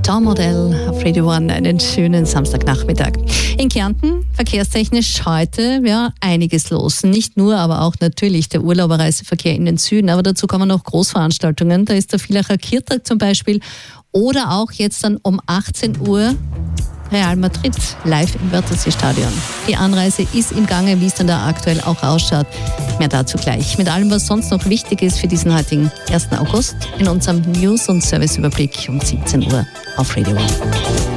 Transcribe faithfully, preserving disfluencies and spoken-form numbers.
Top-Model auf Radio One. Einen schönen Samstagnachmittag. In Kärnten verkehrstechnisch heute ja einiges los. Nicht nur, aber auch natürlich der Urlauberreiseverkehr in den Süden. Aber dazu kommen noch Großveranstaltungen. Da ist der Villacher Kirtag zum Beispiel. Oder auch jetzt dann um achtzehn Uhr Real Madrid live im Wörthersee-Stadion. Die Anreise ist im Gange, wie es dann da aktuell auch ausschaut. Mehr dazu gleich. Mit allem, was sonst noch wichtig ist für diesen heutigen ersten August in unserem News- und Serviceüberblick um siebzehn Uhr auf Radio One.